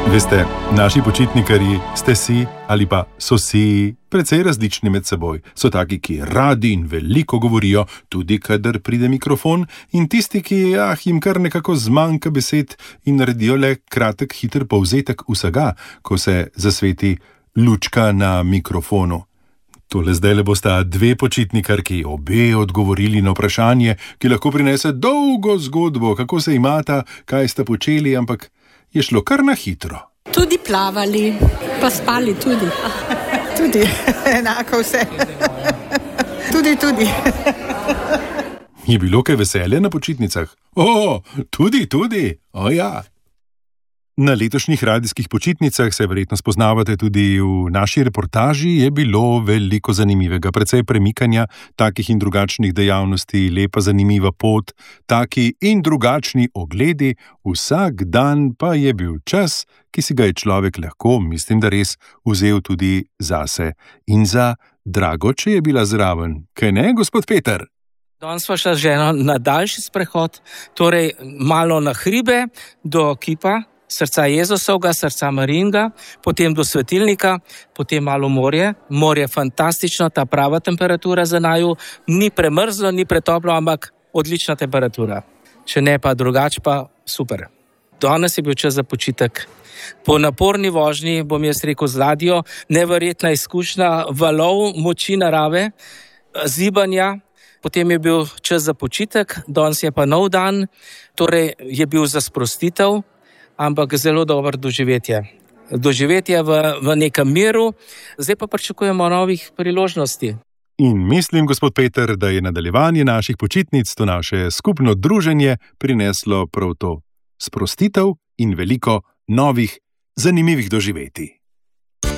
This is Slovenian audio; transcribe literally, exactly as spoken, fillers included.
Veste, naši počitnikarji ste si ali pa so si precej različni med seboj. So taki, ki radi in veliko govorijo, tudi kadar pride mikrofon, in tisti, ki ah, jim kar nekako zmanjka besed in naredijo le kratek, hiter povzetek vsega, ko se zasveti lučka na mikrofonu. Tole zdaj le bosta dve počitnikarki, obe odgovorili na vprašanje, ki lahko prinese dolgo zgodbo, kako se imata, kaj sta počeli, ampak je šlo kar na hitro. Tudi plavali, pa spali tudi. Tudi, enako vse. Tudi, tudi. Je bilo kaj veselja na počitnicah? O, tudi, tudi, o ja. Na letošnjih radijskih počitnicah se verjetno spoznavate tudi v naši reportaži, je bilo veliko zanimivega, precej premikanja takih in drugačnih dejavnosti, lepa zanimiva pot, taki in drugačni ogledi, vsak dan pa je bil čas, ki si ga je človek lahko, mislim, da res, vzel tudi zase in za Drago, če je bila zraven. Kaj ne, gospod Peter? Danes sva šla z ženo na daljši sprehod, torej malo na hribe do kipa, srca Jezusovga, srca Marijinga, potem do svetilnika, potem malo morje. Morje je fantastično, ta prava temperatura za naju, ni premrzlo, ni pretoplo, ampak odlična temperatura. Če ne pa drugače, pa super. Danes je bil čas za počitek. Po naporni vožnji, bom jaz rekel z ladjo, neverjetna izkušnja valov, moči narave, zibanja. Potem je bil čas za počitek, danes je pa nov dan, torej je bil za sprostitev, ampak zelo dobro doživetje. Doživetje v, v nekem miru, zdaj pa pričakujemo novih priložnosti. In mislim, gospod Peter, da je nadaljevanje naših počitnic, to naše skupno druženje, prineslo prav to sprostitev in veliko novih, zanimivih doživetij.